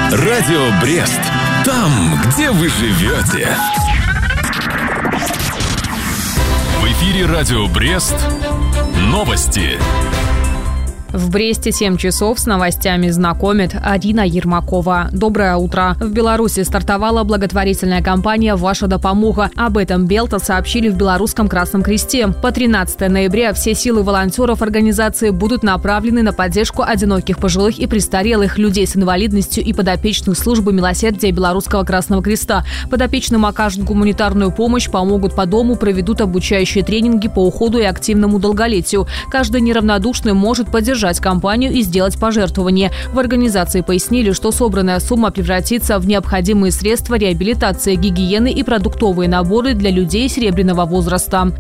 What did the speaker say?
Радио Брест. Там, где вы живете. В эфире Радио Брест. Новости. В Бресте 7 часов с новостями знакомит Арина Ермакова. Доброе утро. В Беларуси стартовала благотворительная кампания «Ваша допомога». Об этом Белта сообщили в Белорусском Красном Кресте. По 13 ноября все силы волонтеров организации будут направлены на поддержку одиноких пожилых и престарелых, людей с инвалидностью и подопечных службы милосердия Белорусского Красного Креста. Подопечным окажут гуманитарную помощь, помогут по дому, проведут обучающие тренинги по уходу и активному долголетию. Каждый неравнодушный может поддержать компанию и сделать пожертвование. В организации пояснили, что собранная сумма превратится в необходимые средства реабилитации, гигиены и продуктовые наборы для людей серебряного возраста.